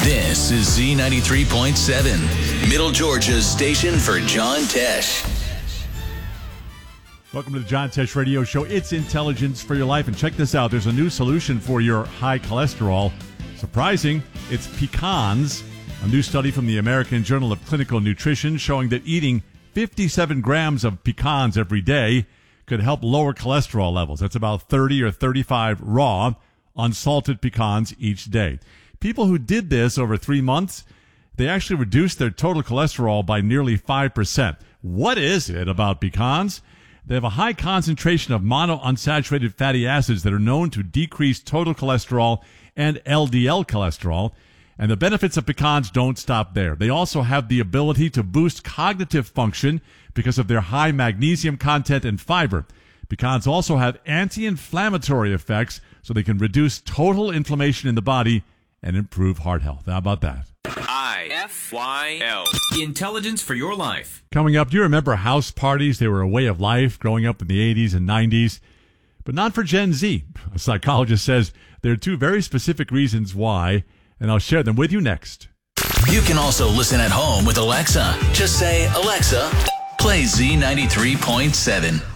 This is Z93.7, Middle Georgia's station for John Tesh. Welcome to the John Tesh Radio Show. It's intelligence for your life. And check this out. There's a new solution for your high cholesterol. Surprising, it's pecans. A new study from the American Journal of Clinical Nutrition showing that eating 57 grams of pecans every day could help lower cholesterol levels. That's about 30 or 35 raw, unsalted pecans each day. People who did this over 3 months, they actually reduced their total cholesterol by nearly 5%. What is it about pecans? They have a high concentration of monounsaturated fatty acids that are known to decrease total cholesterol and LDL cholesterol. And the benefits of pecans don't stop there. They also have the ability to boost cognitive function because of their high magnesium content and fiber. Pecans also have anti-inflammatory effects, so they can reduce total inflammation in the body and improve heart health. How about that? IFYL. Intelligence for your life. Coming up, do you remember house parties? They were a way of life growing up in the 80s and 90s, but not for Gen Z. A psychologist says there are two very specific reasons why, and I'll share them with you next. You can also listen at home with Alexa. Just say, Alexa, play Z93.7.